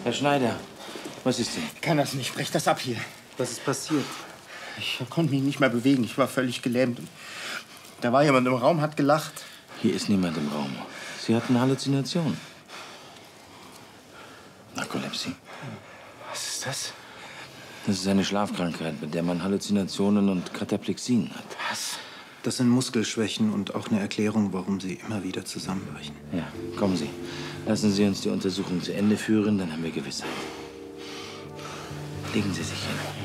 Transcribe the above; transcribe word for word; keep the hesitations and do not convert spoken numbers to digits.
Herr Schneider, was ist denn? Ich kann das nicht. Brech das ab hier. Was ist passiert? Ich konnte mich nicht mehr bewegen. Ich war völlig gelähmt. Da war jemand im Raum, hat gelacht. Hier ist niemand im Raum. Sie hatten Halluzinationen. Narkolepsie. Was ist das? Das ist eine Schlafkrankheit, bei der man Halluzinationen und Kataplexien hat. Was? Das sind Muskelschwächen und auch eine Erklärung, warum Sie immer wieder zusammenbrechen. Ja, kommen Sie. Lassen Sie uns die Untersuchung zu Ende führen, dann haben wir Gewissheit. Legen Sie sich hin.